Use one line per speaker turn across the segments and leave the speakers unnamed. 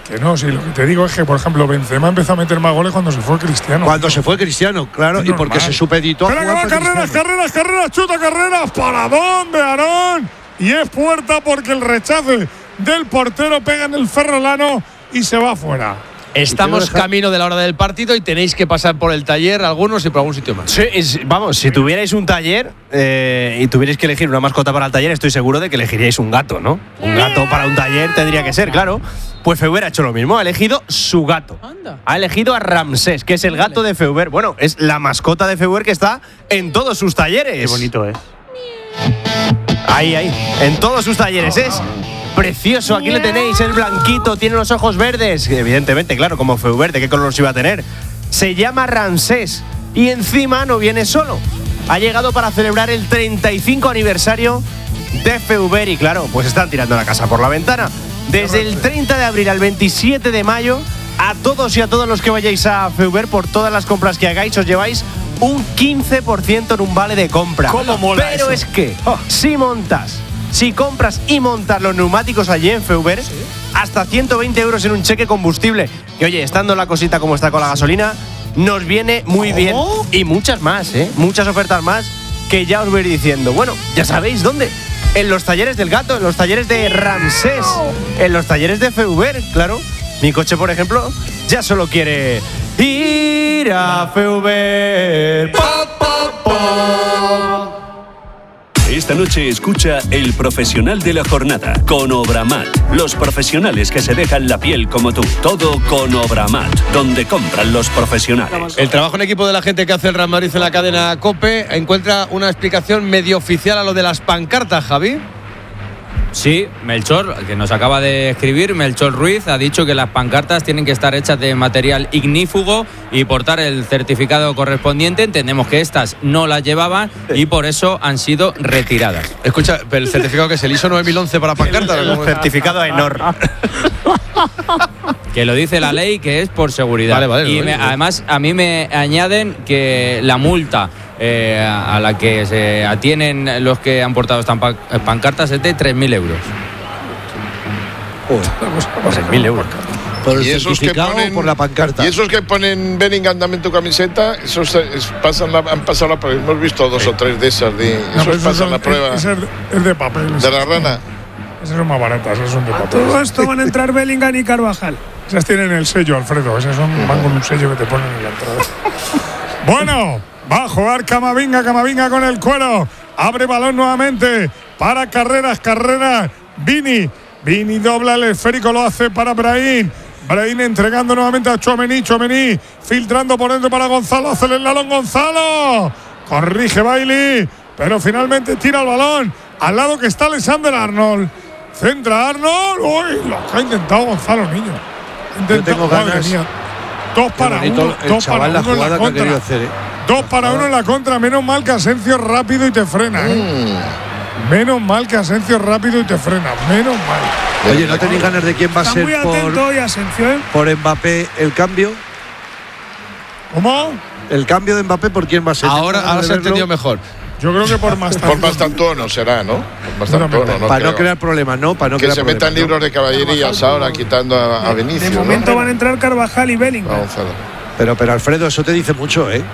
Que no, sí, lo que te digo es que, por ejemplo, Benzema empezó a meter más goles cuando se fue Cristiano.
Cuando se fue Cristiano, claro, y porque se supeditó a
jugar.
Juan
Carreras, chuta carreras, paradón de Aarón. Y es puerta porque el rechace del portero pega en el ferrolano y se va fuera.
Estamos camino de la hora del partido y tenéis que pasar por el taller algunos y por algún sitio más.
Sí, vamos, si tuvierais un taller y tuvierais que elegir una mascota para el taller, estoy seguro de que elegiríais un gato, ¿no? Un gato para un taller tendría que ser, claro. Pues Feuber ha hecho lo mismo, ha elegido su gato. Ha elegido a Ramsés, que es el gato de Feuber. Bueno, es la mascota de Feuber que está en todos sus talleres.
Qué bonito, ¿eh?
Ahí, en todos sus talleres. Es precioso, aquí le tenéis, es blanquito, tiene los ojos verdes. Evidentemente, claro, como Feuber, ¿de qué color los iba a tener? Se llama Ramsés y encima no viene solo. Ha llegado para celebrar el 35 aniversario de Feuber y claro, pues están tirando la casa por la ventana. Desde el 30 de abril al 27 de mayo, a todos y a todos los que vayáis a Feuber, por todas las compras que hagáis, os lleváis un 15% en un vale de compra.
¿Cómo mola
Pero
eso?
es que, si compras y montas los neumáticos allí en Feuber, ¿sí? Hasta 120 euros en un cheque combustible. Que oye, estando la cosita como está con la gasolina, nos viene muy bien. Y muchas más, muchas ofertas más que ya os voy a ir diciendo. Bueno, ya sabéis dónde. En los talleres del gato, en los talleres de Ramsés, en los talleres de Feuber, claro. Mi coche, por ejemplo, ya solo quiere ir a Feuber.
Esta noche escucha El Profesional de la Jornada con Obramat. Los profesionales que se dejan la piel como tú. Todo con Obramat, donde compran los profesionales.
El trabajo en equipo de la gente que hace el Real Madrid en la cadena COPE encuentra una explicación medio oficial a lo de las pancartas, Javi.
Sí, Melchor, que nos acaba de escribir, Melchor Ruiz, ha dicho que las pancartas tienen que estar hechas de material ignífugo y portar el certificado correspondiente. Entendemos que estas no las llevaban y por eso han sido retiradas.
Escucha, pero el certificado que es el ISO 9011 para pancartas.
El certificado ENOR.
Que lo dice la ley, que es por seguridad. Vale, además, a mí me añaden que la multa a la que se atienen los que han portado estas pancartas es de 3.000 euros.
3.000 euros.
Por el certificado o por la pancarta.
Y esos que ponen Bellingham, dame tu camiseta, esos han pasado la prueba. Hemos visto 2 o 3 de esas. Esos pasan la prueba.
Es de papel.
De la rana.
Esas son más baratas, esas son de papel.
Todo esto van a entrar Bellingham y Carvajal.
Esas tienen el sello, Alfredo. Esas van con un sello que te ponen en la entrada. Bueno, va a jugar Camavinga con el cuero. Abre balón nuevamente para Carreras. Vini dobla el esférico, lo hace para Brahim entregando nuevamente a Tchouaméni, filtrando por dentro para Gonzalo, hace el balón Gonzalo, corrige Bailey, pero finalmente tira el balón al lado que está Alexander Arnold, centra Arnold, uy, lo que ha intentado Gonzalo Niño.
Yo tengo ganas.
2 para 1,
el chaval la jugada que ha querido hacer.
2 para 1 en la contra, menos mal que Asencio rápido y te frena. Menos mal que Asencio rápido y te frena, menos mal.
Oye, ¿no tenéis ganas de quién va a ser
muy atento hoy, Asencio,
por Mbappé el cambio?
¿Cómo?
El cambio de Mbappé, ¿por quién va a ser?
Ahora se ha entendido mejor.
Yo creo que por
Mastantuono será, ¿no? Mastantuono,
para no crear problemas, ¿no? Para no
que se metan libros de caballerías ahora, quitando a Vinicius.
De momento van a entrar Carvajal y Bellingham.
Pero Alfredo, eso te dice mucho, ¿eh?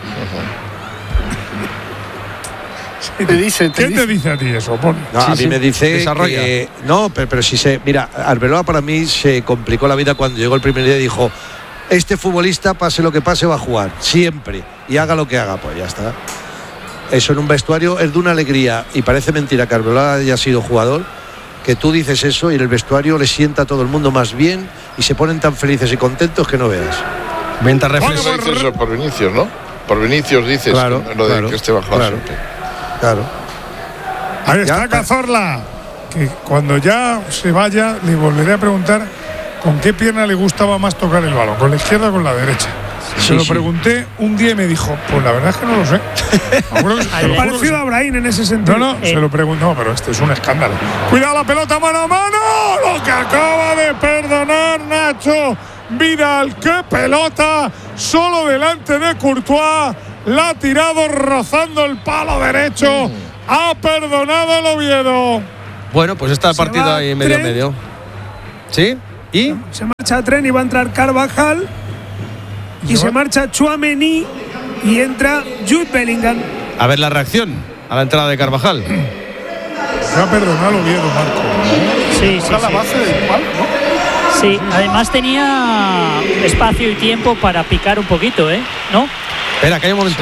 ¿Qué te dice a ti eso?
No, a mí me dice que no, pero si mira, Arbeloa para mí se complicó la vida cuando llegó el primer día y dijo: este futbolista, pase lo que pase, va a jugar siempre y haga lo que haga, pues ya está. Eso en un vestuario es de una alegría y parece mentira que Arbeloa haya sido jugador, que tú dices eso y en el vestuario le sienta a todo el mundo más bien y se ponen tan felices y contentos que no veas.
Venta
reflexión. Dices eso por Vinicius, ¿no? Por Vinicius dices lo de que esté bajado siempre.
Claro.
Ahí está Cazorla, que cuando ya se vaya le volveré a preguntar con qué pierna le gustaba más tocar el balón, con la izquierda o con la derecha. Se lo pregunté un día y me dijo, pues la verdad es que no lo sé.
Parecido a Brahim en ese sentido.
No, se lo preguntó, pero este es un escándalo. Cuidado la pelota, mano a mano. Lo que acaba de perdonar Nacho Vidal. ¡Qué pelota! Solo delante de Courtois. La ha tirado rozando el palo derecho. Ha perdonado el Oviedo.
Bueno, pues está el partido ahí medio. ¿Sí? ¿Y?
Se marcha Trent y va a entrar Carvajal. Y se marcha Tchouaméni y entra Jude Bellingham.
A ver la reacción a la entrada de Carvajal.
Se ha perdonado Oviedo, Marco.
Sí, sí,
la
sí.
base del palo, ¿no?
Sí, además tenía espacio y tiempo para picar un poquito, ¿no?
Espera, que hay un momento.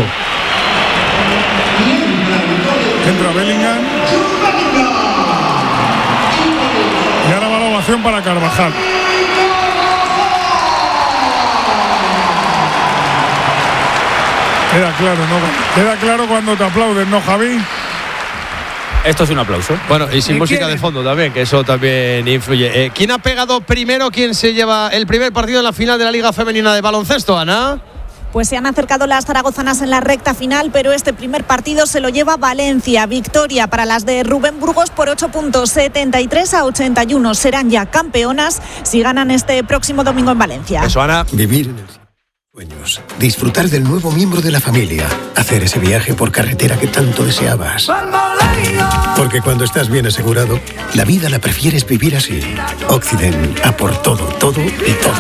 Entra Bellingham. Y ahora va la ovación para Carvajal. Queda claro, ¿no? Queda claro cuando te aplauden, ¿no, Javi?
Esto es un aplauso.
Bueno, y sin música de fondo también, que eso también influye. ¿Quién ha pegado primero? ¿Quién se lleva el primer partido en la final de la Liga Femenina de Baloncesto, Ana?
Pues se han acercado las zaragozanas en la recta final, pero este primer partido se lo lleva Valencia. Victoria para las de Rubén Burgos por 8 puntos, 73-81. Serán ya campeonas si ganan este próximo domingo en Valencia.
Eso, Ana.
Vivir en el sueños, disfrutar del nuevo miembro de la familia, hacer ese viaje por carretera que tanto deseabas. Porque cuando estás bien asegurado, la vida la prefieres vivir así. Occident, a por todo, todo y todo.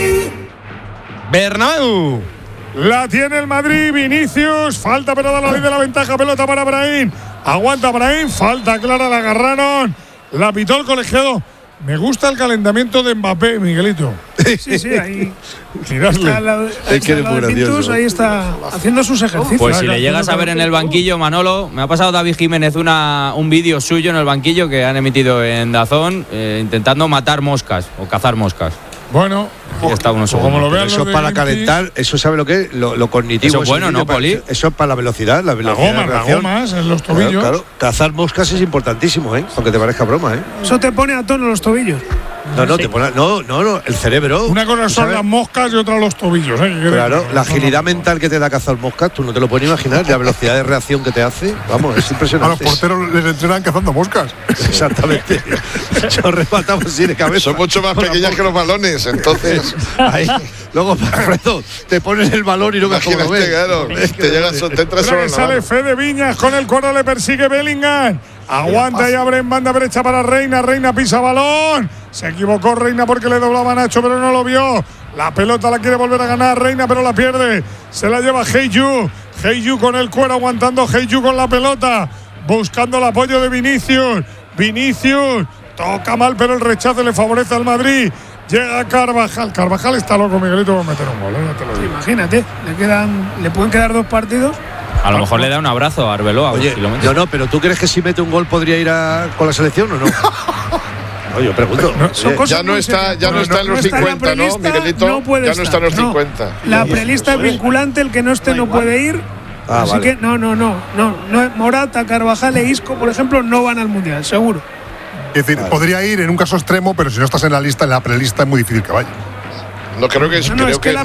Bernabéu.
La tiene el Madrid, Vinicius. Falta, pero da la ley de la ventaja. Pelota para Brahim. Aguanta Brahim. Falta clara, la agarraron. La pitó el colegiado. Me gusta el calentamiento de Mbappé, Miguelito.
Sí, sí, ahí.
Miradle.
Ahí está haciendo sus ejercicios.
Pues si le llegas a ver en el banquillo, Manolo, me ha pasado David Jiménez un vídeo suyo en el banquillo que han emitido en DAZN intentando matar moscas o cazar moscas.
Bueno,
está unos
como lo vean
eso es para calentar, eso sabe lo que es, lo cognitivo.
Eso es bueno, ¿no, Poli?
Eso es para la velocidad,
las gomas en los tobillos.
Claro, cazar moscas es importantísimo, aunque te parezca broma,
Eso te pone a tono los tobillos.
No, te pone, no, el cerebro.
Una cosa son las moscas y otra los tobillos,
Claro, la agilidad mental que te da cazar moscas, tú no te lo puedes imaginar, la velocidad de reacción que te hace, vamos, es impresionante.
A los porteros les entrenan cazando moscas.
Exactamente. Yo rematamos así de cabeza.
Son mucho más pequeñas que los balones, entonces.
Ahí. Luego, Alfredo, te pones el balón y no ves cómo lo ves.
Claro, te llegas, te entras solo en la
sale
mano.
Fede Viñas con el cuero, le persigue Bellingham. Aguanta y abre en banda derecha para Reina. Reina pisa balón. Se equivocó Reina porque le doblaba a Nacho, pero no lo vio. La pelota la quiere volver a ganar Reina, pero la pierde. Se la lleva Heiyu. Heiyu con el cuero, aguantando Heiyu con la pelota. Buscando el apoyo de Vinicius. Vinicius toca mal, pero el rechazo le favorece al Madrid. Llega Carvajal. Carvajal está loco, Miguelito, va a meter un gol. Ya te lo digo.
Imagínate, le pueden quedar 2 partidos.
A lo mejor le da un abrazo a Arbeloa.
Oye, no, pero ¿tú crees que si mete un gol podría ir con la selección o no? No, yo pregunto.
Ya no está en los 50, ¿no, Miguelito? Ya no está en los 50.
La prelista es vinculante, el que no esté no puede ir. Así
vale.
que no. Morata, Carvajal e Isco, por ejemplo, no van al Mundial, seguro.
Es decir, podría ir en un caso extremo, pero si no estás en la lista, en la prelista es muy difícil que vaya.
No creo que es,
es que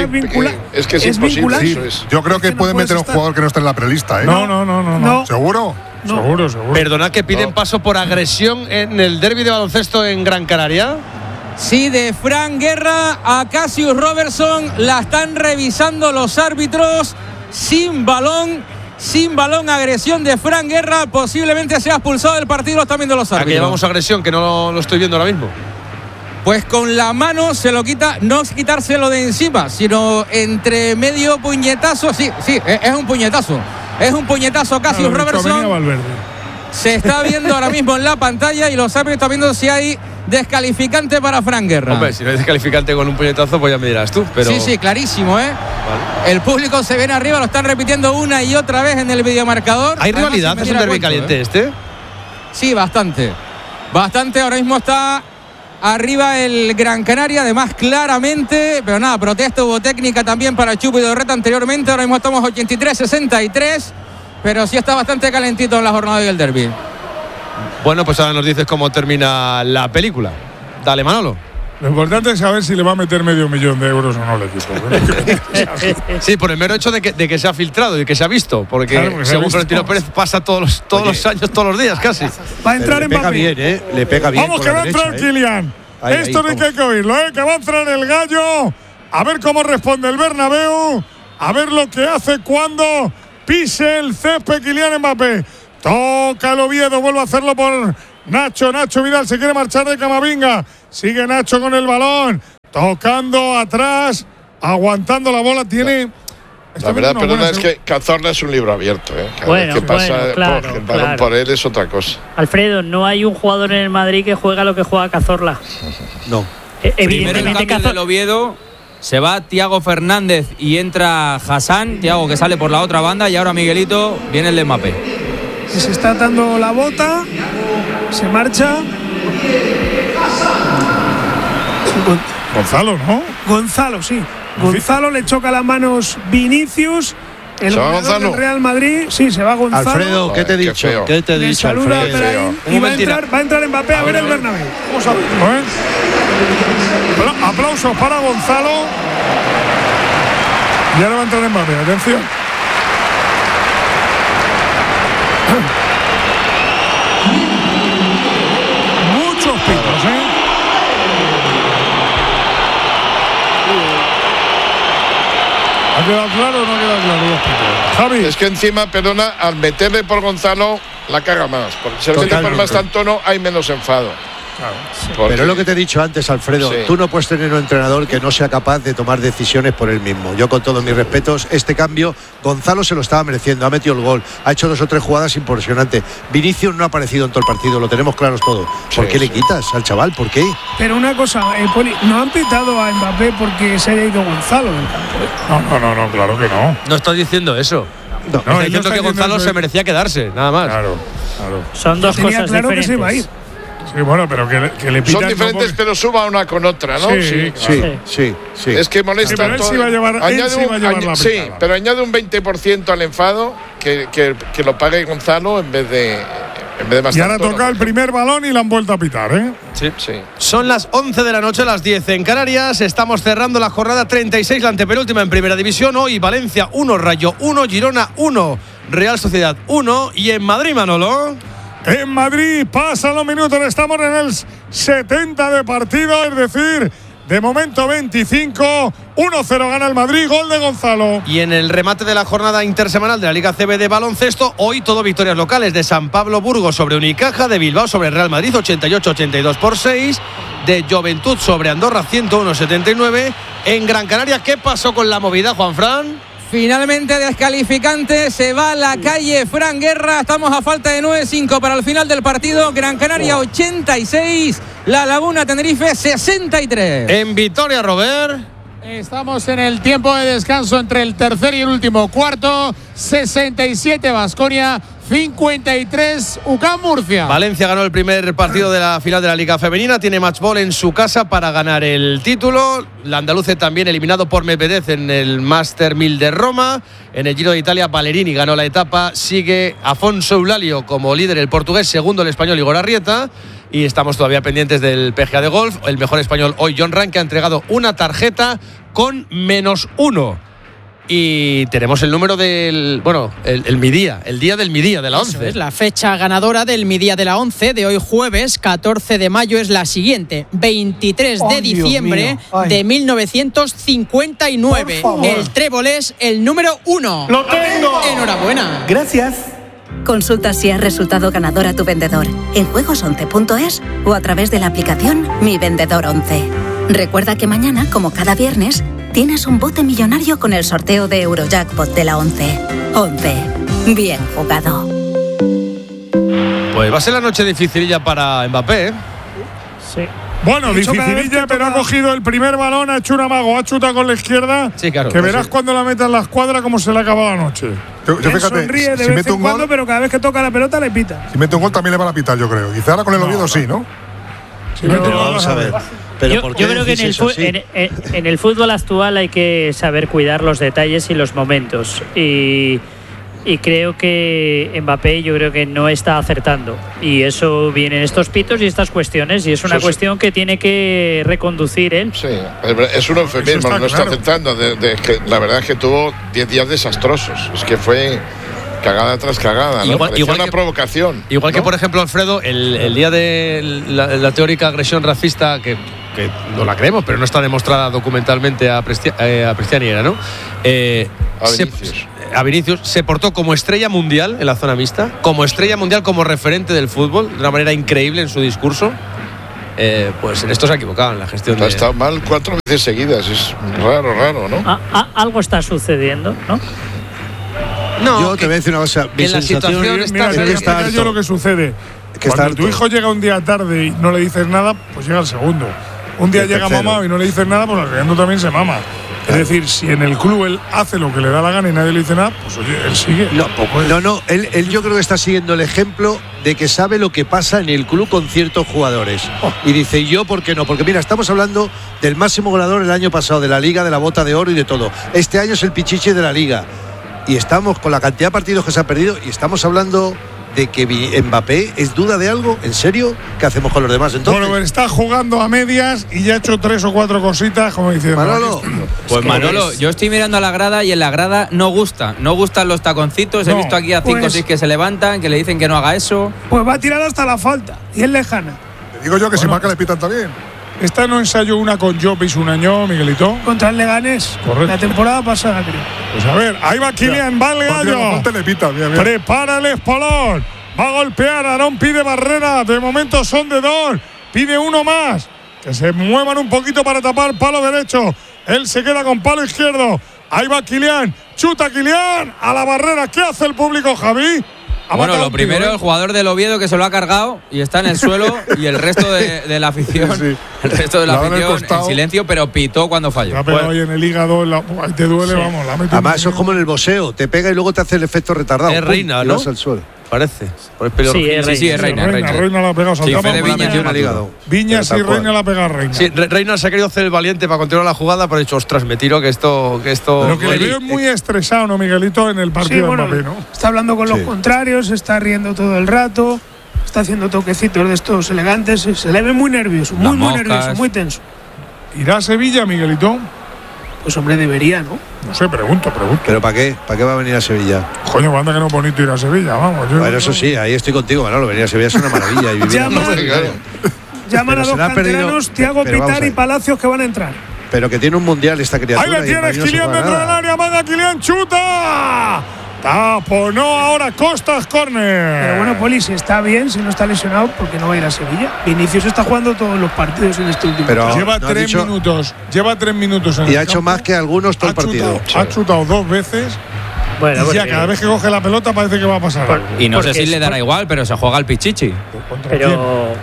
es imposible.
Sí, yo creo que pueden meter a un jugador que no esté en la prelista, No. ¿Seguro?
No.
Seguro.
Perdona que piden paso por agresión en el derbi de baloncesto en Gran Canaria.
Sí, de Fran Guerra a Cassius Robertson. La están revisando los árbitros. Sin balón, agresión de Fran Guerra. Posiblemente sea expulsado del partido. Lo están viendo los árbitros.
Aquí llevamos agresión, que no lo estoy viendo ahora mismo.
Pues con la mano se lo quita, no es quitárselo de encima, sino entre medio puñetazo. Sí, es un puñetazo. Es un puñetazo Cassius Robertson. Se está viendo ahora mismo en la pantalla y los árbitros están viendo si hay descalificante para Fran Guerra.
Hombre, si no hay descalificante con un puñetazo, pues ya me dirás tú. Pero...
Sí, clarísimo, Vale. El público se viene arriba, lo están repitiendo una y otra vez en el videomarcador.
¿Hay rivalidad? ¿Es un derbi caliente este?
Sí, bastante. Ahora mismo está arriba el Gran Canaria, además claramente, pero nada, protesta, hubo técnica también para Chupo y Dorreta anteriormente. Ahora mismo estamos 83-63, pero sí está bastante calentito en la jornada del derbi.
Bueno, pues ahora nos dices cómo termina la película. Dale, Manolo.
Lo importante es saber si le va a meter €500,000 o no al equipo.
Sí, por el mero hecho de que se ha filtrado y que se ha visto, porque claro, según Florentino Pérez pasa todos los años, todos los días casi.
Va a entrar en
Le pega bien, le pega bien.
Vamos, que va a entrar Kylian. Esto no hay que oírlo, que va a entrar el gallo. A ver cómo responde el Bernabéu. A ver lo que hace cuando pise el césped Kylian Mbappé. Toca el Oviedo, vuelve a hacerlo por Nacho Vidal. Se quiere marchar de Camavinga. Sigue Nacho con el balón. Tocando atrás. Aguantando la bola. Tiene...
La verdad, perdona, es que Cazorla es un libro abierto. Cada
bueno,
vez que pasa
claro,
el balón por él es otra cosa.
Alfredo, no hay un jugador en el Madrid que juega lo que juega Cazorla.
No.
Primero en cambio del Oviedo se va Thiago Fernández y entra Hassan. Thiago que sale por la otra banda y ahora Miguelito viene el de Mbappé.
Se está dando la bota. Se marcha.
Gonzalo, ¿no?
Gonzalo, sí. Gonzalo le choca las manos Vinicius. El jugador del Real Madrid. Sí, se va Gonzalo.
Alfredo, ¿qué te he dicho? ¿Qué te he dicho,
saluda
Alfredo?
Y va a entrar Mbappé a ver el Bernabéu.
Vamos a verlo, ¿eh? Aplausos para Gonzalo. Y ahora va a entrar Mbappé. Atención. Muchos pitos, ¿eh? ¿Ha quedado claro o no ha quedado claro?
Javi. Es que encima, perdona, al meterle por Gonzalo la caga más. Porque si le mete por más tono hay menos enfado.
Claro. Pero es lo que te he dicho antes, Alfredo. Sí. Tú no puedes tener un entrenador que no sea capaz de tomar decisiones por él mismo. Yo, con todos mis respetos, este cambio, Gonzalo se lo estaba mereciendo. Ha metido el gol, ha hecho 2 o 3 jugadas impresionantes. Vinicius no ha aparecido en todo el partido, lo tenemos claros todos. ¿Por qué le quitas al chaval? ¿Por qué?
Pero una cosa, Poli, no han pitado a Mbappé porque se haya ido Gonzalo del campo.
No, claro que no.
No estoy diciendo eso. No, está diciendo que Gonzalo se merecía quedarse, nada más.
Claro.
Son dos cosas
claro
diferentes.
Que se iba a ir.
Sí, bueno, pero que le pitan.
Son diferentes, pero suba una con otra, ¿no?
Sí.
Es que molesta.
Pero él sí va a llevar, la
sí, pero añade un 20% al enfado que lo pague Gonzalo en vez de más.
Y ahora toca el primer balón y la han vuelto a pitar, ¿eh?
Sí.
Son las 11 de la noche, las 10 en Canarias. Estamos cerrando la jornada 36, la antepenúltima en Primera División. Hoy Valencia 1, Rayo 1, Girona 1, Real Sociedad 1. Y en Madrid, Manolo.
En Madrid pasan los minutos, estamos en el 70 de partido, es decir, de momento 25, 1-0 gana el Madrid, gol de Gonzalo.
Y en el remate de la jornada intersemanal de la Liga CB de baloncesto, hoy todo victorias locales de San Pablo Burgos sobre Unicaja, de Bilbao sobre Real Madrid 88-82 por 6, de Juventud sobre Andorra 101-79. En Gran Canaria, ¿qué pasó con la movida, Juanfran?
Finalmente descalificante, se va a la calle Fran Guerra. Estamos a falta de 9-5 para el final del partido. Gran Canaria 86, La Laguna Tenerife 63.
En Vitoria, Robert.
Estamos en el tiempo de descanso entre el tercer y el último cuarto. 67 Baskonia, 53 UCAM Murcia.
Valencia ganó el primer partido de la final de la Liga Femenina. Tiene match ball en su casa para ganar el título. La andaluce también eliminado por Medvedev en el Master 1000 de Roma. En el Giro de Italia, Ballerini ganó la etapa. Sigue Afonso Eulalio como líder, el portugués. Segundo el español Igor Arrieta. Y estamos todavía pendientes del PGA de golf. El mejor español hoy, John Ram, que ha entregado una tarjeta con -1. Y tenemos el número del, el midía, el día del midía de la 11.
Es la fecha ganadora del midía de la 11 de hoy jueves 14 de mayo es la siguiente, 23 de diciembre de 1959. El trébol es el número 1.
¡Lo tengo!
Enhorabuena.
Gracias.
Consulta si has resultado ganador a tu vendedor en juegos11.es o a través de la aplicación Mi Vendedor 11. Recuerda que mañana, como cada viernes, tienes un bote millonario con el sorteo de Eurojackpot de la 11. 11. Bien jugado.
Pues va a ser la noche dificililla para Mbappé, ¿eh?
Sí.
Bueno, dificililla, pero ha cogido el primer balón, ha hecho un amago, ha chutado con la izquierda.
Sí, claro.
Que verás cuando la meta en la escuadra cómo se le ha acabado anoche.
Yo fíjate, sonríe de vez en cuando, pero cada vez que toca la pelota le pita.
Si mete un gol también le van a pitar, yo creo. Quizá ahora con el Oviedo sí, ¿no?
Vamos a ver.
Yo creo que en el fútbol actual hay que saber cuidar los detalles y los momentos. Y creo que Mbappé no está acertando. Y eso viene en estos pitos y estas cuestiones. Y es una cuestión que tiene que reconducir él.
Sí, es un eufemismo, no está acertando. La verdad es que tuvo 10 días desastrosos. Es que fue cagada tras cagada, ¿no? Igual una provocación.
Igual, ¿no? Que, por ejemplo, Alfredo, el día de la teórica agresión racista, que no la creemos, pero no está demostrada documentalmente a Prestianiera, ¿no? A Vinicius se portó como estrella mundial en la zona mixta, como estrella mundial, como referente del fútbol, de una manera increíble en su discurso. pues en esto se ha equivocado en la gestión.
Ha estado mal 4 veces seguidas, es raro, ¿no?
Algo está sucediendo, ¿no?
No, yo te voy a decir una cosa.
En la situación
está yo lo que sucede. Cuando tu hijo llega un día tarde y no le dices nada, pues llega el segundo. Un día llega mamado y no le dices nada, pues al segundo también se mama. Es decir, si en el club él hace lo que le da la gana y nadie le dice nada, pues oye, él sigue.
No, él yo creo que está siguiendo el ejemplo de que sabe lo que pasa en el club con ciertos jugadores. Y dice, ¿yo por qué no? Porque mira, estamos hablando del máximo goleador el año pasado, de la Liga, de la Bota de Oro y de todo. Este año es el pichichi de la Liga. Y estamos con la cantidad de partidos que se ha perdido y estamos hablando de que Mbappé es duda de algo. ¿En serio? ¿Qué hacemos con los demás entonces?
Bueno, está jugando a medias y ya ha hecho 3 o 4 cositas, como diciendo.
Manolo.
Pues Manolo, yo estoy mirando a la grada y en la grada no gustan los taconcitos. He visto aquí a 5 o 6 que se levantan, que le dicen que no haga eso.
Pues va a tirar hasta la falta y es lejana.
Te digo yo que si marca le pitan también.
Esta no ensayó una con Llopis un año, Miguelito.
Contra el Leganés.
Correcto.
La temporada pasada, creo.
Pues a ver, ahí va Kylian, va el gallo. Prepara el espolón. Va a golpear, Aarón pide barrera. De momento son de 2. Pide uno más. Que se muevan un poquito para tapar palo derecho. Él se queda con palo izquierdo. Ahí va Kylian. Chuta Kylian a la barrera. ¿Qué hace el público, Javi?
Bueno, lo primero, el jugador del Oviedo que se lo ha cargado y está en el suelo y el resto de la afición, el resto de la afición en silencio, pero pitó cuando falló.
La pega hoy en el hígado, te duele, vamos.
Además, eso es como en el boxeo, te pega y luego te hace el efecto retardado.
Es Reina, ¿no?
Al suelo.
Parece.
Sí, es Reina.
Reina la ha pegado.
Sí, Fede
Viñas y Reina la ha pegado Reina.
Sí, Reina se ha querido hacer el valiente para continuar la jugada, pero ha dicho, ostras, me tiro que esto.
Lo que le veo es muy estresado, ¿no, Miguelito? En el partido de Mbappé, ¿no?
Está hablando con los contrarios, está riendo todo el rato, está haciendo toquecitos de estos elegantes. Se le ve muy nervioso, muy nervioso, muy tenso.
¿Irá a Sevilla, Miguelito?
Pues hombre, debería, ¿no?
No sé, pregunto.
¿Pero para qué? ¿Para qué va a venir a Sevilla?
Coño, banda que no es bonito ir a Sevilla, vamos.
Bueno, eso sí, ahí estoy contigo, Manolo. Venir a Sevilla es una maravilla. Y vivir
Llaman a 2 canteranos, Thiago Pitar y Palacios, que van a entrar.
Pero que tiene un mundial esta criatura.
Ahí la tienes, Kylian dentro del área, manda Kylian, chuta. Taponó ahora Costas, córner.
Pero bueno, Poli, si está bien, si no está lesionado, ¿por qué no va a ir a Sevilla? Vinicius está jugando todos los partidos en este último
partido.
Lleva 3 minutos. Lleva 3 minutos en el
y ha hecho más que algunos todo el partido.
Ha chutado 2 veces. Bueno, y ya cada vez que coge la pelota parece que va a pasar algo.
Y no sé si le dará igual, pero se juega al pichichi.
Pero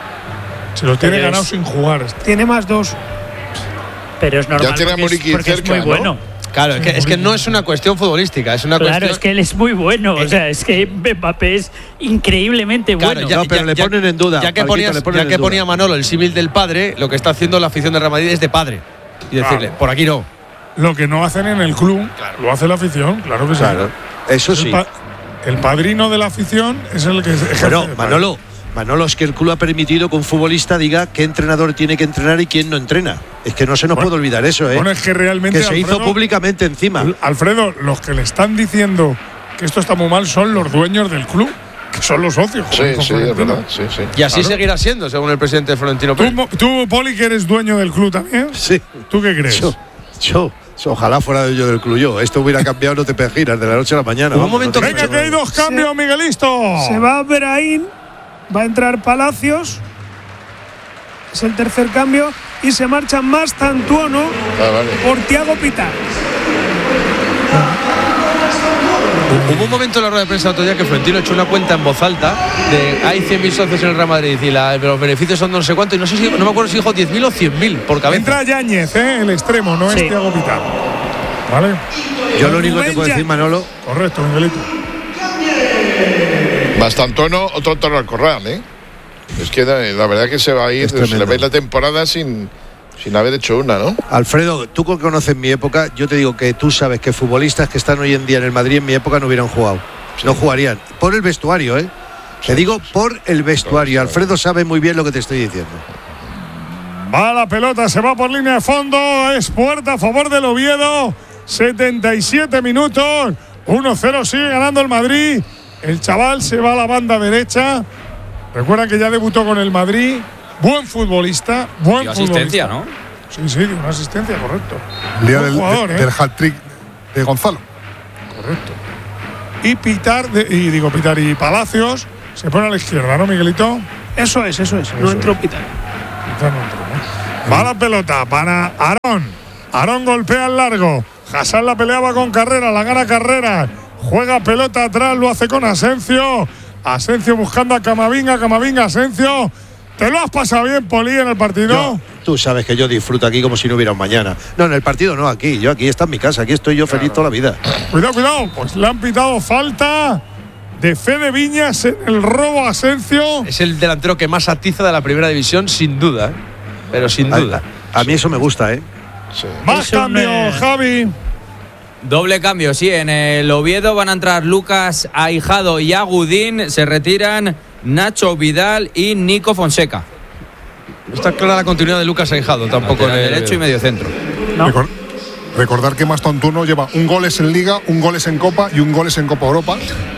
se lo tiene ganado sin jugar.
Tiene más 2.
Pero es normal.
Ya tiene a Muriqui cerca,
es muy bueno.
Claro, es que no es una cuestión futbolística, es una cuestión.
Claro, es que él es muy bueno. O sea, es que Mbappé es increíblemente bueno.
Pero le ponen en duda.
Ya que ponía Manolo el símil del padre, lo que está haciendo la afición del Real Madrid es de padre. Y decirle, por aquí no.
Lo que no hacen en el club, lo hace la afición, claro que sí.
Eso sí.
El padrino de la afición es el que ejerce.
Pero, Manolo, es que el club ha permitido que un futbolista diga qué entrenador tiene que entrenar y quién no entrena. Es que no se nos puede olvidar eso, ¿eh?
Bueno, es que realmente.
Que se hizo públicamente encima.
Alfredo, los que le están diciendo que esto está muy mal son los dueños del club, que son los socios.
Sí, es verdad. Sí.
Y así seguirá siendo, según el presidente Florentino Pérez.
¿Tú, Poli, que eres dueño del club también?
Sí.
¿Tú qué crees?
Yo. Ojalá fuera yo del club yo. Esto hubiera cambiado, no te giras de la noche a la mañana.
Un momento. Venga, que hay 2 cambios, Miguelisto.
Se va Brahim. Va a entrar Palacios, es el tercer cambio, y se marcha Mastantuono por Thiago Pitar.
Hubo un momento en la rueda de prensa otro día que Florentino echó una cuenta en voz alta de hay 100.000 socios en el Real Madrid y los beneficios son no sé cuánto, y no me acuerdo si dijo 10.000 o 100.000 por cabeza.
Entra Yáñez, el extremo, no es Thiago Pitar. ¿Vale?
Yo lo único que te puedo decir, Manolo.
Correcto, Miguelito.
Mastantuono, otro toro al corral, ¿eh? Es que la verdad que se va a ir, se le ve la temporada sin haber hecho una, ¿no?
Alfredo, tú que conoces mi época, yo te digo que tú sabes que futbolistas que están hoy en día en el Madrid en mi época no hubieran jugado. Sí. No jugarían. Por el vestuario, ¿eh? Te digo por el vestuario. Alfredo sabe muy bien lo que te estoy diciendo.
Va la pelota, se va por línea de fondo. Es puerta a favor del Oviedo. 77 minutos. 1-0, sigue ganando el Madrid. El chaval se va a la banda derecha. Recuerdan que ya debutó con el Madrid. Buen futbolista. Buen
asistencia, ¿no?
Sí, una asistencia, correcto.
El día del hat-trick de Gonzalo.
Correcto. Y Pitar y Palacios se pone a la izquierda, ¿no, Miguelito?
Eso es. No entró Pitar.
Va la pelota para Aarón. Aarón golpea al largo. Hassan la peleaba con Carrera, la gana Carrera. Juega pelota atrás, lo hace con Asencio. Asencio buscando a Camavinga, Asencio. ¿Te lo has pasado bien, Poli, en el partido?
Tú sabes que yo disfruto aquí como si no hubiera un mañana. No, en el partido no, aquí. Yo aquí está en mi casa, aquí estoy yo feliz toda la vida.
Cuidado. Pues le han pitado falta de Fede Viñas en el robo a Asencio.
Es el delantero que más atiza de la primera división, sin duda. Pero sin duda.
A mí eso me gusta, ¿eh?
Sí. Más cambio, Javi.
Doble cambio, sí. En el Oviedo van a entrar Lucas Aijado y Agudín. Se retiran Nacho Vidal y Nico Fonseca.
No está clara la continuidad de Lucas Aijado tampoco en el
derecho y medio centro.
¿No? Recordar que Mastantuono lleva un goles en Liga, un goles en Copa y un goles en Copa Europa.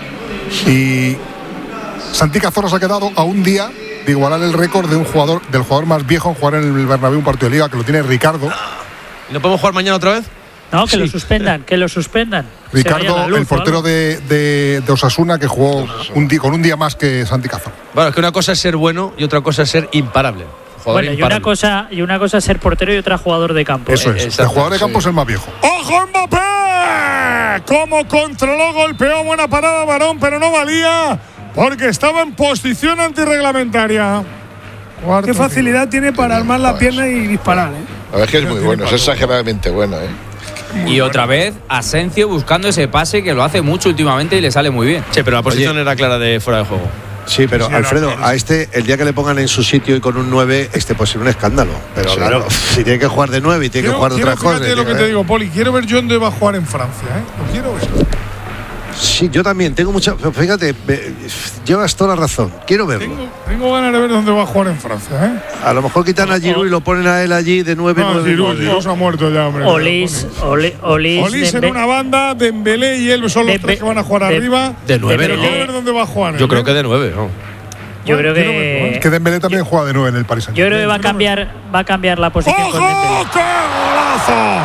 Y Santi Cazorla se ha quedado a un día de igualar el récord de del jugador más viejo en jugar en el Bernabéu un partido de Liga, que lo tiene Ricardo.
¿No podemos jugar mañana otra vez?
No, que lo suspendan,
Ricardo, el portero de Osasuna, que jugó con un día más que Santi Cazorla.
Bueno, es que una cosa es ser bueno y otra cosa es ser imparable.
Bueno, y una cosa es ser portero y otra jugador de campo.
Eso es. El jugador de campo es el más viejo.
¡Ojo, Mbappé! Cómo controló, golpeó, buena parada, Varón, pero no valía porque estaba en posición antirreglamentaria.
Qué facilidad tiene para armar la pierna y disparar, ¿eh?
La verdad es que es muy bueno, es exageradamente bueno, ¿eh?
Y otra vez Asencio buscando ese pase que lo hace mucho últimamente y le sale muy bien.
Sí, pero la posición era clara de fuera de juego.
Sí, pero Alfredo, a el día que le pongan en su sitio y con un 9, puede ser un escándalo. Pero claro, si tiene que jugar de 9 y tiene que jugar de otras cosas.
Fíjate lo que te digo, Poli, quiero ver yo dónde va a jugar en Francia, ¿eh? Lo quiero ver.
Sí, yo también, tengo mucha. Fíjate, llevas toda la razón. Quiero verlo.
Tengo ganas de ver dónde va a jugar en Francia, ¿eh?
A lo mejor quitan a Giroud y lo ponen a él allí de 9.
No, Giroud se ha muerto ya, hombre.
Olís
en una banda, Dembélé y él son los tres que van a jugar arriba.
De 9,
pero quiero ver dónde va a jugar.
Yo creo que de 9, ¿no?
Yo creo que.
Que Dembélé también juega de 9 en el Paris Saint-Germain.
Yo creo que va a cambiar la posición con Dembélé.
¡Qué golazo!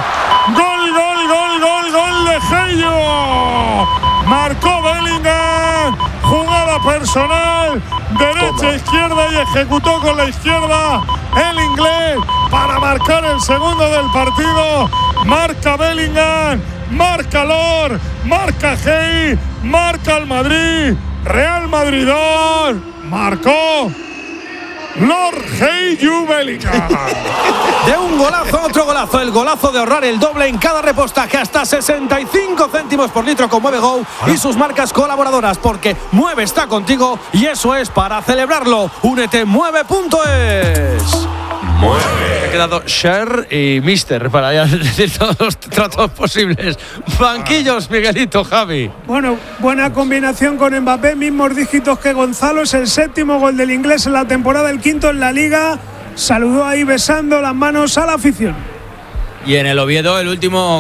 ¡Gol de Gello! Marcó Bellingham. Jugada personal. Derecha, izquierda y ejecutó con la izquierda el inglés para marcar el segundo del partido. Marca Bellingham. Marca Lor. Marca Hey. Marca el Madrid. Real Madrid 2. Marcó Lord Hey Bellingham.
De un golazo, otro golazo. El golazo de ahorrar el doble en cada repostaje. Hasta 65 céntimos por litro con Mueve Go y sus marcas colaboradoras. Porque Mueve está contigo y eso es para celebrarlo. Únete Mueve.es. Mueve. Ha quedado Sher y Mister para ya decir todos los tratos posibles. Banquillos, Miguelito, Javi.
Bueno, buena combinación con Mbappé, mismos dígitos que Gonzalo. Es el 7º gol del inglés en la temporada, el 5º en la Liga. Saludó ahí besando las manos a la afición.
Y en el Oviedo el único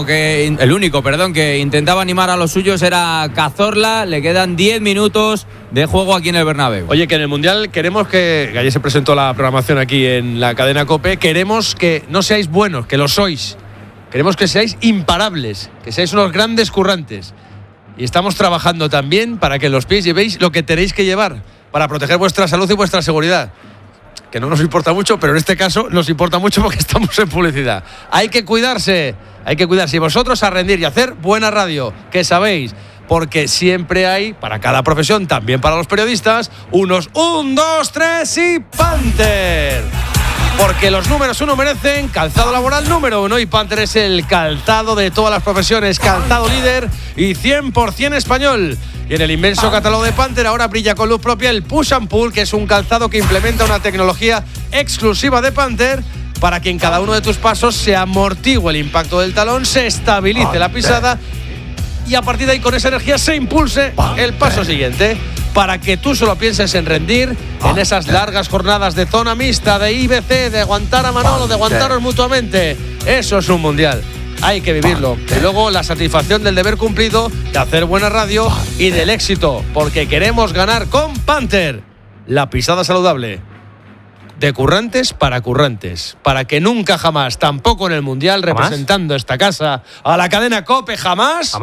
que intentaba animar a los suyos era Cazorla. Le quedan 10 minutos de juego aquí en el Bernabéu.
Oye, que en el Mundial queremos que ayer se presentó la programación aquí en la cadena COPE, queremos que no seáis buenos, que lo sois. Queremos que seáis imparables, que seáis unos grandes currantes. Y estamos trabajando también para que los pies llevéis lo que tenéis que llevar para proteger vuestra salud y vuestra seguridad. Que no nos importa mucho, pero en este caso nos importa mucho porque estamos en publicidad. Hay que cuidarse. Y vosotros a rendir y hacer buena radio, que sabéis, porque siempre hay, para cada profesión, también para los periodistas, unos 1, 2, 3 y Panther. Porque los números 1 merecen calzado laboral número 1 y Panther es el calzado de todas las profesiones, calzado líder y 100% español. Y en el inmenso catálogo de Panther ahora brilla con luz propia el Push and Pull, que es un calzado que implementa una tecnología exclusiva de Panther para que en cada uno de tus pasos se amortigue el impacto del talón, se estabilice la pisada y a partir de ahí con esa energía se impulse el paso siguiente. Para que tú solo pienses en rendir en esas largas jornadas de zona mixta, de IBC, de aguantar a Manolo, de aguantaros mutuamente. Eso es un mundial. Hay que vivirlo. Y luego la satisfacción del deber cumplido, de hacer buena radio y del éxito. Porque queremos ganar con Panther. La pisada saludable. De currantes para currantes. Para que nunca jamás, tampoco en el mundial, representando esta casa a la cadena COPE, jamás.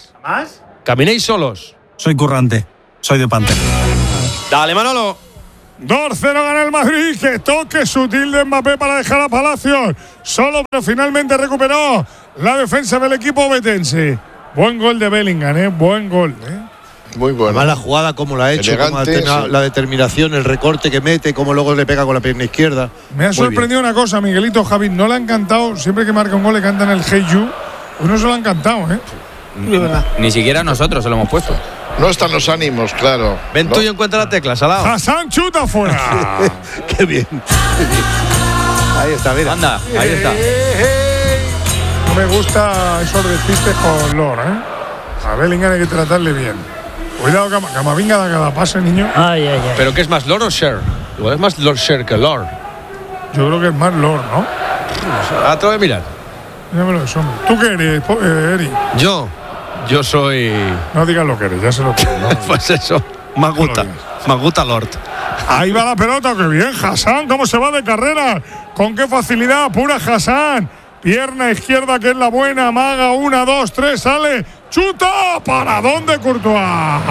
Caminéis solos.
Soy currante. Soy de Panther.
Dale, Manolo.
2-0 gana el Madrid. Que toque sutil de Mbappé para dejar a Palacios solo, pero finalmente recuperó la defensa del equipo obetense. Buen gol de Bellingham, buen gol.
Muy bueno.
Además, la jugada como la ha hecho,
elegante,
como la determinación, el recorte que mete, como luego le pega con la pierna izquierda.
Me ha sorprendido una cosa, Miguelito, Javi, no le han cantado, siempre que marca un gol le cantan el Hey You. Pues no se lo han cantado,
Ni siquiera nosotros se lo hemos puesto.
No están los ánimos, claro.
Ven tú y encuentra la tecla, Salao.
Hassan chuta fuera.
Qué bien. Ahí está, mira.
Anda, ahí está.
No me gusta esos despistes con Lord, A Bellingham hay que tratarle bien. Cuidado, Camavinga da cada pase, niño.
Ay.
¿Pero qué es más, Lord o Sher? Igual es más Lord Sher que Lord.
Yo creo que es más Lord, ¿no?
Acabo de mirar.
Dígamelo eso. ¿Tú qué eres, Eri?
Yo soy...
No digas lo que eres, ya se lo pongo. ¿No?
Pues eso, me gusta Lord.
Ahí va la pelota, qué bien, Hassan, cómo se va de carrera. Con qué facilidad, pura Hassan. Pierna izquierda, que es la buena, amaga, 1, 2, 3, sale, chuta, ¿para dónde Courtois?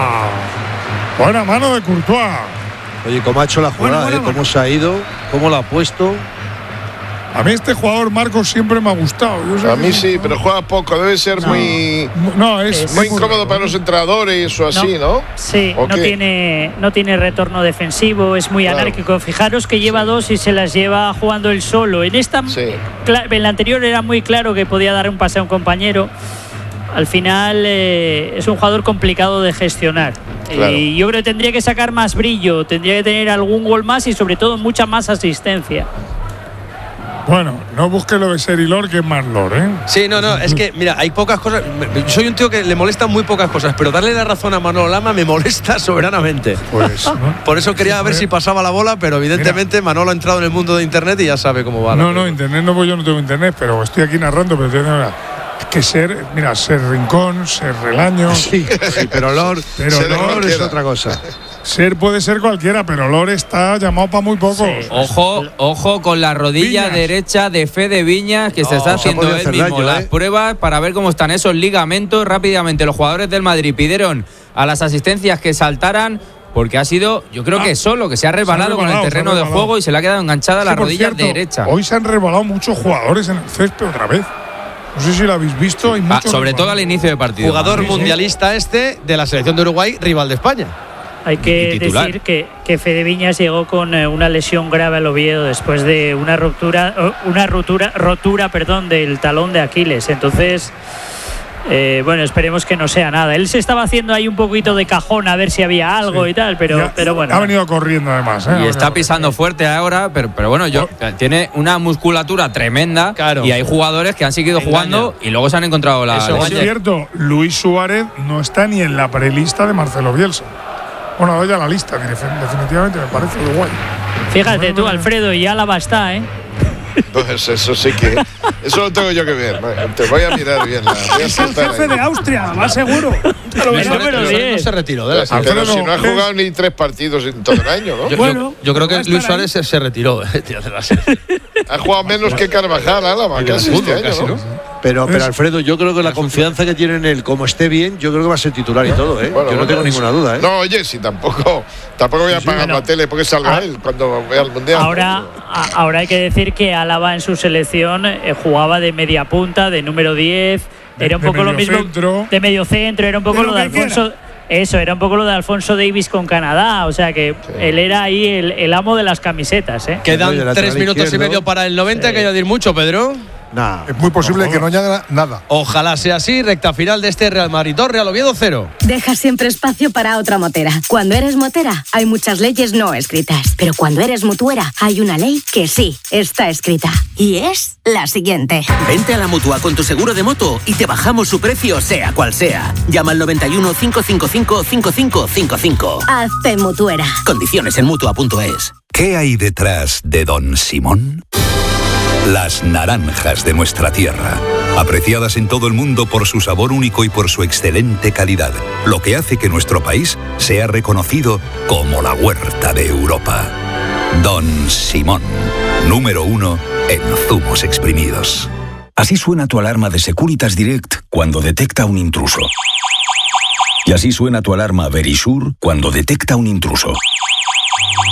Buena mano de Courtois.
Oye, cómo ha hecho la jugada, cómo se ha ido, cómo la ha puesto.
A mí este jugador, Marcos, siempre me ha gustado.
A mí sí, pero juega poco, debe ser muy incómodo para los entrenadores o así, ¿no?
Sí, no tiene retorno defensivo, es muy anárquico. Fijaros que lleva 2 y se las lleva jugando él solo. En la anterior era muy claro que podía dar un pase a un compañero. Al final es un jugador complicado de gestionar. Claro. Y yo creo que tendría que sacar más brillo, tendría que tener algún gol más y sobre todo mucha más asistencia.
Bueno, no busques lo de Serilor, que es más Lord,
Sí, no, es que, mira, hay pocas cosas. Soy un tío que le molestan muy pocas cosas, pero darle la razón a Manolo Lama me molesta soberanamente.
Pues, ¿no?
Por eso quería ver si pasaba la bola, pero evidentemente Manolo ha entrado en el mundo de Internet y ya sabe cómo va.
No, Internet no, pues yo no tengo Internet, pero estoy aquí narrando, pero es que ser Rincón, ser Relaño.
Sí, pero Lord es otra cosa.
Ser puede ser cualquiera, pero Lord está llamado para muy poco. Sí.
Ojo con la rodilla derecha de Fede Viñas, que se está haciendo él mismo las pruebas para ver cómo están esos ligamentos. Rápidamente los jugadores del Madrid pidieron a las asistencias que saltaran, porque ha sido, yo creo que solo, que se ha resbalado con el terreno de juego y se le ha quedado enganchada la rodilla derecha.
Hoy se han resbalado muchos jugadores en el césped otra vez. No sé si lo habéis visto. Hay muchos
sobre todo al inicio de partido.
Jugador mundialista de la selección de Uruguay, rival de España.
Hay que decir que Fede Viñas llegó con una lesión grave al Oviedo después de una rotura del talón de Aquiles. Entonces, esperemos que no sea nada. Él se estaba haciendo ahí un poquito de cajón a ver si había algo y tal, pero bueno.
Ha venido corriendo además.
Y está pisando fuerte ahora, pero bueno, tiene una musculatura tremenda, y hay jugadores que han seguido jugando y luego se han encontrado la...
Eso es cierto, Luis Suárez no está ni en la prelista de Marcelo Bielsa. Bueno, doy a la lista, definitivamente me parece Uruguay.
Fíjate tú, Alfredo, y Álava está,
Pues eso sí que... Eso lo tengo yo que ver. Te voy a mirar bien.
Es el jefe de Austria, más seguro.
No se retiró de la selección.
Pero si no ha jugado ni 3 partidos en todo el año, ¿no?
Yo creo que Luis Suárez se retiró de la selección.
Ha jugado menos que Carvajal, Álava, casi este año, ¿no?
Pero Alfredo, yo creo que la confianza que tiene en él, como esté bien, yo creo que va a ser titular y todo, Yo no tengo ninguna duda,
No, oye, si tampoco voy a pagar la tele porque salga él cuando vea el Mundial.
Ahora hay que decir que Álava en su selección jugaba de media punta, de número 10, era un poco lo mismo de medio centro, era un poco lo de Alfonso. Eso, era un poco lo de Alfonso Davis con Canadá, o sea que él era ahí el amo de las camisetas.
Quedan 3 minutos y medio para el 90, hay que añadir mucho, Pedro.
Nah, es muy posible que no añada nada.
Ojalá sea así. Recta final de este Real Madrid Real Oviedo 0.
Deja siempre espacio para otra motera. Cuando eres motera hay muchas leyes no escritas, pero cuando eres mutuera hay una ley que sí está escrita, y es la siguiente.
Vente a la Mutua con tu seguro de moto y te bajamos su precio sea cual sea. Llama al 91 555 5555.
Hazte mutuera.
Condiciones en Mutua.es.
¿Qué hay detrás de Don Simón? Las naranjas de nuestra tierra, apreciadas en todo el mundo por su sabor único y por su excelente calidad, lo que hace que nuestro país sea reconocido como la huerta de Europa. Don Simón, número 1 en zumos exprimidos.
Así suena tu alarma de Securitas Direct cuando detecta un intruso. Y así suena tu alarma Verisure cuando detecta un intruso.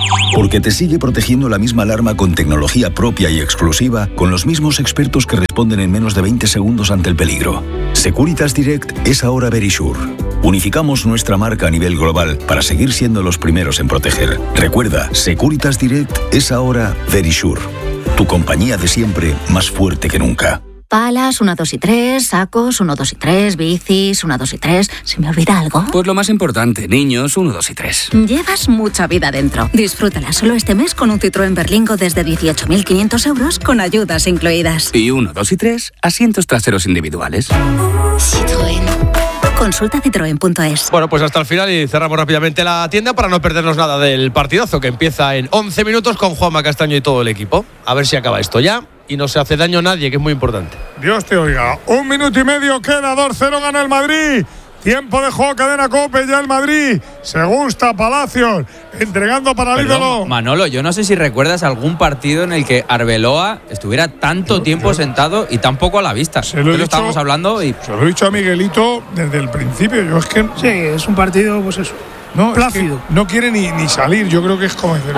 Porque te sigue protegiendo la misma alarma con tecnología propia y exclusiva, con los mismos expertos que responden en menos de 20 segundos ante el peligro. Securitas Direct es ahora Verisure. Unificamos nuestra marca a nivel global para seguir siendo los primeros en proteger. Recuerda, Securitas Direct es ahora Verisure. Tu compañía de siempre, más fuerte que nunca.
Palas, 1, 2 y 3, sacos, 1, 2 y 3, bicis, 1, 2 y 3. ¿Se me olvida algo?
Pues lo más importante, niños, 1, 2 y 3.
Llevas mucha vida dentro. Disfrútala solo este mes con un Citroën Berlingo desde 18.500 euros con ayudas incluidas.
Y 1, 2 y 3, asientos traseros individuales.
Citroën. Consulta citroen.es.
Bueno, pues hasta el final y cerramos rápidamente la tienda para no perdernos nada del partidazo que empieza en 11 minutos con Juanma Castaño y todo el equipo. A ver si acaba esto ya y no se hace daño a nadie, que es muy importante.
Dios te oiga. 1 minuto y medio queda, 2-0 gana el Madrid. Tiempo de juego, cadena COPE, ya el Madrid. Se gusta Palacios, entregando para el ídolo.
Manolo, yo no sé si recuerdas algún partido en el que Arbeloa estuviera tanto tiempo sentado y tan poco a la vista. Lo estamos hablando y...
Se lo he dicho a Miguelito desde el principio. Yo es que...
Sí, es un partido, pues eso.
No, plácido. No quiere ni salir. Yo creo que es como decir,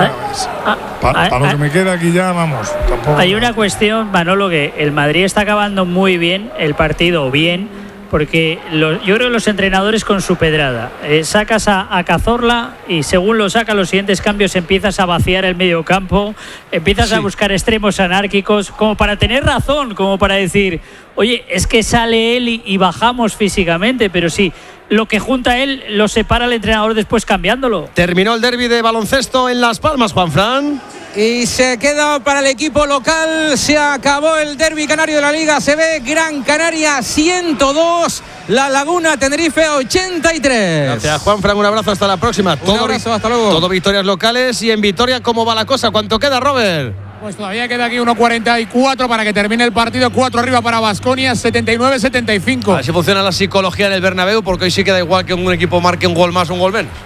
para lo que me queda aquí ya, vamos. Tampoco.
Hay una cuestión, Manolo, que el Madrid está acabando muy bien el partido, porque yo creo que los entrenadores con su pedrada, sacas a Cazorla y según lo saca los siguientes cambios empiezas a vaciar el medio campo, empiezas a buscar extremos anárquicos, como para tener razón, como para decir, oye, es que sale él y bajamos físicamente, pero sí, lo que junta él lo separa el entrenador después cambiándolo.
Terminó el derbi de baloncesto en Las Palmas, Juanfran.
Y se queda para el equipo local. Se acabó el derbi canario de la Liga. Se ve Gran Canaria 102, La Laguna Tenerife 83.
Gracias, Juanfran. Un abrazo, hasta la próxima.
Un abrazo, hasta luego.
Todo victorias locales. Y en Vitoria, ¿cómo va la cosa? ¿Cuánto queda, Robert?
Pues todavía queda aquí 1.44 para que termine el partido. 4 arriba para Baskonia, 79-75.
A ver si funciona la psicología en el Bernabéu, porque hoy sí queda igual que un equipo marque un gol más o un gol menos.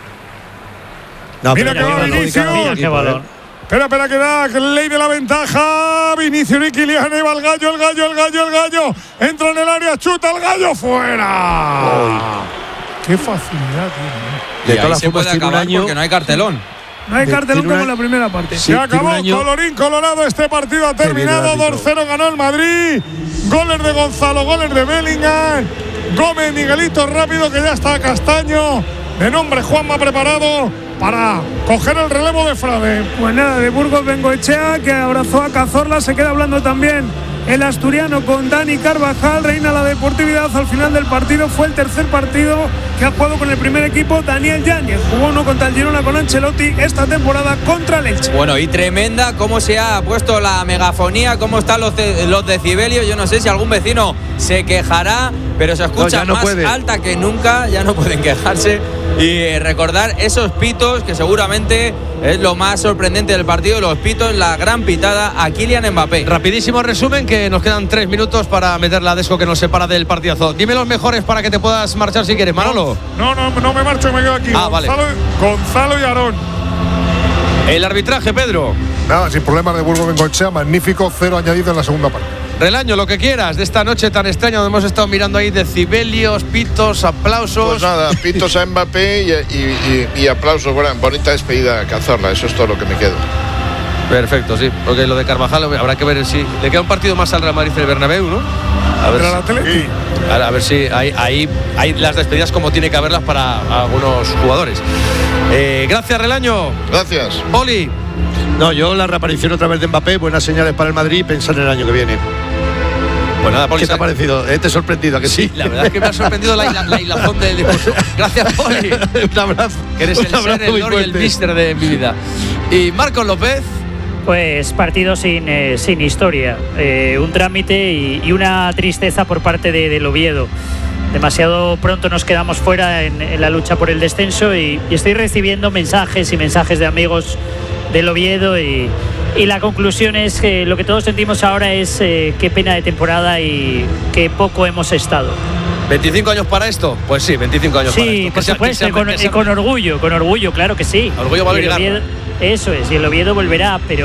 No, mira que va Vinicius. Qué balón. Espera, que da ley de la ventaja. Vinicius y Kylian, ahí va el gallo. Entra en el área, chuta el gallo, fuera. Qué facilidad tiene.
Y ahí se puede acabar porque no hay cartelón.
No hay cartelón como en la primera parte.
Se acabó, colorín colorado, este partido ha terminado. 2-0 ganó el Madrid. Goles de Gonzalo, goles de Bellingham. Gómez, Miguelito rápido, que ya está Castaño. De nombre Juanma preparado para coger el relevo de Frade.
Pues nada, de Burgos Bengoechea, que abrazó a Cazorla. Se queda hablando también el asturiano con Dani Carvajal. Reina la deportividad al final del partido. Fue el tercer partido que ha jugado con el primer equipo Daniel Yáñez. Jugó uno contra el Girona con Ancelotti, esta temporada contra el Elche.
Bueno, y tremenda cómo se ha puesto la megafonía, cómo están los decibelios. Yo no sé si algún vecino se quejará, pero se escucha más alta que nunca. Ya no pueden quejarse. Y recordar esos pitos, que seguramente es lo más sorprendente del partido, los pitos, la gran pitada a Kylian Mbappé.
Rapidísimo resumen, que nos quedan 3 minutos para meter la desco que nos separa del partidazo. Dime los mejores para que te puedas marchar si quieres, Manolo.
No me marcho, me quedo aquí. Gonzalo y Aarón.
El arbitraje, Pedro.
Nada, sin problemas de Burgos Bengoechea, magnífico, 0 añadido en la segunda parte.
Relaño, lo que quieras de esta noche tan extraña donde hemos estado mirando ahí decibelios, pitos, aplausos.
Pues nada, pitos a Mbappé y aplausos. Bueno, bonita despedida a Cazorla, eso es todo lo que me quedo.
Perfecto, sí, porque lo de Carvajal habrá que ver si le queda un partido más al Real Madrid del Bernabéu, ¿no? A ver si hay las despedidas como tiene que haberlas para algunos jugadores. Gracias, Relaño.
Gracias.
Oli.
No, yo la reaparición otra vez de Mbappé, buenas señales para el Madrid y pensar en el año que viene.
Pues nada, Poli,
¿qué te ha parecido? ¿Te he sorprendido? ¿A que sí?
La verdad es que me ha sorprendido la hilazón del discurso. Gracias, Poli.
Un abrazo.
Que eres el ser, el lord y el mister de mi vida. Y Marcos López.
Pues partido sin historia, un trámite y una tristeza por parte del Oviedo. Demasiado pronto nos quedamos fuera en la lucha por el descenso y estoy recibiendo mensajes de amigos del Oviedo y la conclusión es que lo que todos sentimos ahora es qué pena de temporada y qué poco hemos estado.
25 años para esto, pues sí, 25 años para esto.
Sí, por supuesto, con orgullo, claro que sí.
Orgullo va a llegar.
Eso es, y el Oviedo volverá, pero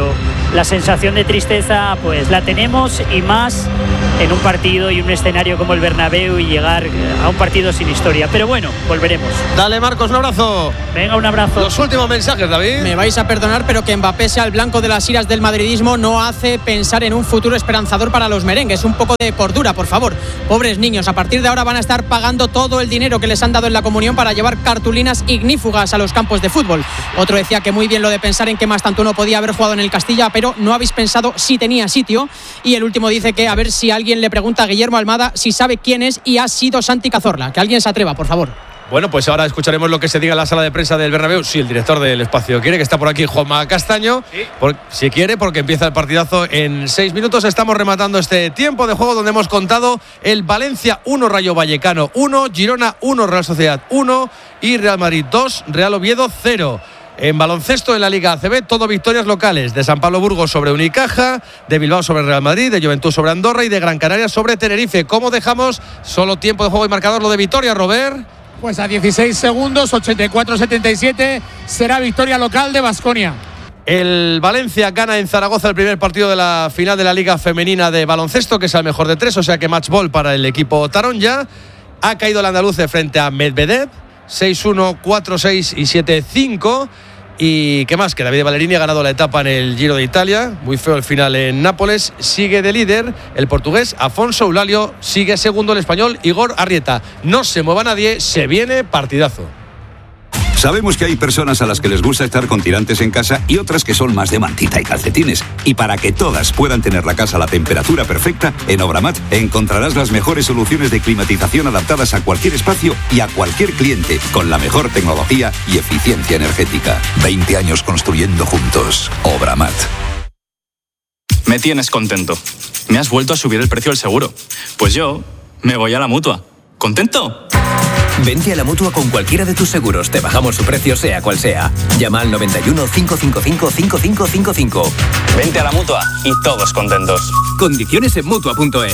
la sensación de tristeza pues la tenemos, y más en un partido y un escenario como el Bernabéu y llegar a un partido sin historia. Pero bueno, volveremos.
Dale, Marcos, un abrazo.
Venga, un abrazo.
Los últimos mensajes, David.
Me vais a perdonar, pero que Mbappé sea el blanco de las iras del madridismo no hace pensar en un futuro esperanzador para los merengues. Un poco de cordura, por favor. Pobres niños, a partir de ahora van a estar pagando todo el dinero que les han dado en la comunión para llevar cartulinas ignífugas a los campos de fútbol. Otro decía que muy bien lo de pensar en que Mastantuono podía haber jugado en el Castilla, pero no habéis pensado si tenía sitio. Y el último dice que a ver si alguien le pregunta a Guillermo Almada si sabe quién es y ha sido Santi Cazorla. Que alguien se atreva, por favor.
Bueno, pues ahora escucharemos lo que se diga en la sala de prensa del Bernabéu. Si el director del espacio quiere, que está por aquí Juanma Castaño. ¿Sí? Si quiere, porque empieza el partidazo en 6 minutos. Estamos rematando este tiempo de juego donde hemos contado el Valencia 1, Rayo Vallecano 1, Girona 1, Real Sociedad 1 y Real Madrid 2, Real Oviedo 0. En baloncesto, en la Liga ACB, todo victorias locales. De San Pablo Burgos sobre Unicaja, de Bilbao sobre Real Madrid, de Juventud sobre Andorra y de Gran Canaria sobre Tenerife. ¿Cómo dejamos solo tiempo de juego y marcador lo de Vitoria, Robert?
Pues a 16 segundos, 84-77, será victoria local de Baskonia.
El Valencia gana en Zaragoza el primer partido de la final de la Liga Femenina de Baloncesto, que es el mejor de 3, o sea que match ball para el equipo Taronja. Ha caído el andaluce frente a Medvedev, 6-1, 4-6 y 7-5. Y qué más, que Davide Ballerini ha ganado la etapa en el Giro de Italia, muy feo el final en Nápoles. Sigue de líder el portugués Afonso Eulalio, sigue segundo el español Igor Arrieta. No se mueva nadie, se viene partidazo.
Sabemos que hay personas a las que les gusta estar con tirantes en casa y otras que son más de mantita y calcetines. Y para que todas puedan tener la casa a la temperatura perfecta, en Obramat encontrarás las mejores soluciones de climatización adaptadas a cualquier espacio y a cualquier cliente, con la mejor tecnología y eficiencia energética. 20 años construyendo juntos. Obramat.
Me tienes contento. Me has vuelto a subir el precio del seguro. Pues yo me voy a la Mutua. ¿Contento?
Vente a la Mutua con cualquiera de tus seguros. Te bajamos su precio, sea cual sea. Llama al 91 555 5555.
Vente a la Mutua y todos contentos.
Condiciones en Mutua.es.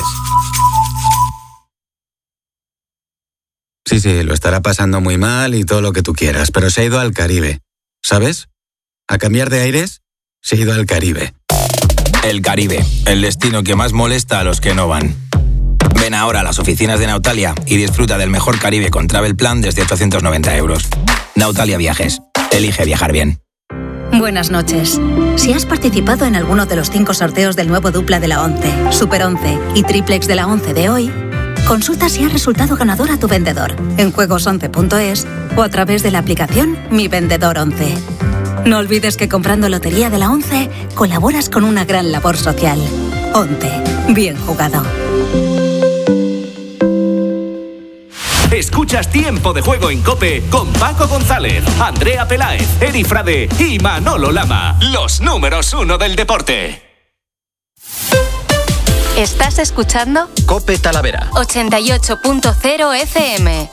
Sí, lo estará pasando muy mal y todo lo que tú quieras, pero se ha ido al Caribe. ¿Sabes? A cambiar de aires, se ha ido al Caribe.
El Caribe, el destino que más molesta a los que no van. Ven ahora a las oficinas de Nautalia y disfruta del mejor Caribe con Travel Plan desde 890 euros. Nautalia Viajes. Elige viajar bien.
Buenas noches. Si has participado en alguno de los 5 sorteos del nuevo dupla de la 11, Super 11 y Triplex de la 11 de hoy, consulta si has resultado ganador a tu vendedor en juegos11.es o a través de la aplicación Mi Vendedor 11. No olvides que comprando Lotería de la 11 colaboras con una gran labor social. 11. Bien jugado.
Escuchas Tiempo de Juego en COPE con Paco González, Andrea Peláez, Eri Frade y Manolo Lama. Los números 1 del deporte.
¿Estás escuchando?
COPE Talavera
88.0 FM.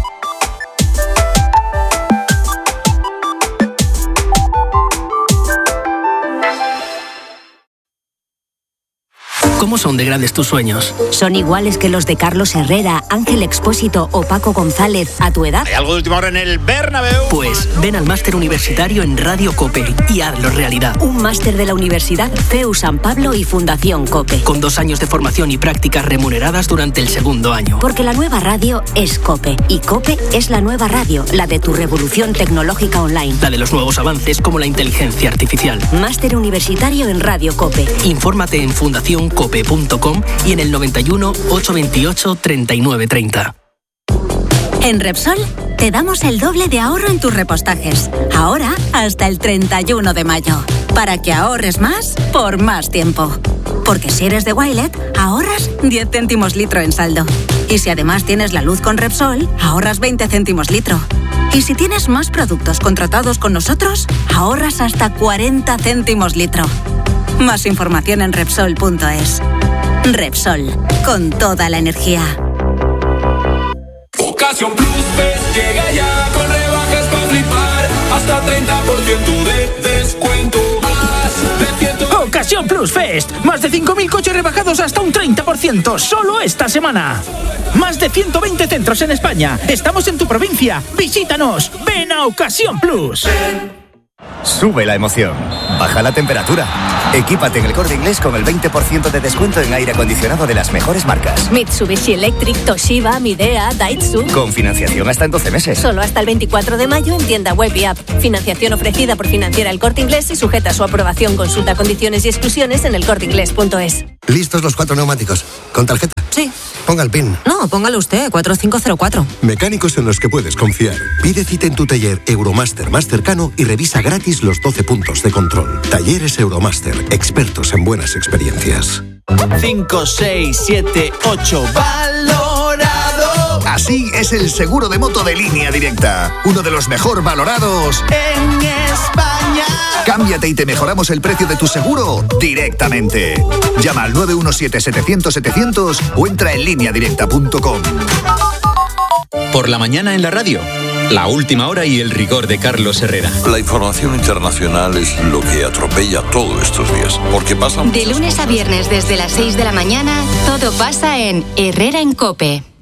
¿Cómo son de grandes tus sueños?
¿Son iguales que los de Carlos Herrera, Ángel Expósito o Paco González a tu edad?
¿Hay algo de última hora en el Bernabéu? Pues ven al máster universitario en Radio COPE y hazlo realidad.
Un máster de la Universidad CEU San Pablo y Fundación COPE.
Con 2 años de formación y prácticas remuneradas durante el 2º año.
Porque la nueva radio es COPE. Y COPE es la nueva radio, la de tu revolución tecnológica online.
La de los nuevos avances como la inteligencia artificial.
Máster universitario en Radio COPE.
Infórmate en fundacioncope.com y en el 91 828 3930.
En Repsol te damos el doble de ahorro en tus repostajes. Ahora hasta el 31 de mayo. Para que ahorres más por más tiempo. Porque si eres de Wilet, ahorras 10 céntimos litro en saldo. Y si además tienes la luz con Repsol, ahorras 20 céntimos litro. Y si tienes más productos contratados con nosotros, ahorras hasta 40 céntimos litro. Más información en Repsol.es. Repsol, con toda la energía.
Ocasión Plus Fest llega ya con rebajas para flipar. Hasta 30% de descuento.
Ocasión Plus Fest. Más de 5.000 coches rebajados hasta un 30%. Solo esta semana. Más de 120 centros en España. Estamos en tu provincia. Visítanos. Ven a Ocasión Plus.
Sube la emoción. Baja la temperatura. Equípate en El Corte Inglés con el 20% de descuento en aire acondicionado de las mejores marcas.
Mitsubishi Electric, Toshiba, Midea, Daihatsu.
Con financiación hasta en 12 meses.
Solo hasta el 24 de mayo en tienda web y app. Financiación ofrecida por Financiera El Corte Inglés y sujeta a su aprobación. Consulta condiciones y exclusiones en elcorteinglés.es.
¿Listos los 4 neumáticos? ¿Con tarjeta?
Sí.
Ponga el PIN.
No, póngalo usted, 4504.
Mecánicos en los que puedes confiar. Pide cita en tu taller Euromaster más cercano y revisa gratis los 12 puntos de control. Talleres Euromaster, expertos en buenas experiencias.
5, 6, 7, 8, valorado.
Así es el seguro de moto de Línea Directa. Uno de los mejor valorados
en España.
Cámbiate y te mejoramos el precio de tu seguro directamente. Llama al 917-700-700 o entra en lineadirecta.com.
Por la mañana en la radio. La última hora y el rigor de Carlos Herrera.
La información internacional es lo que atropella todos estos días. Porque pasan
de lunes a viernes desde las 6 de la mañana, todo pasa en Herrera en COPE.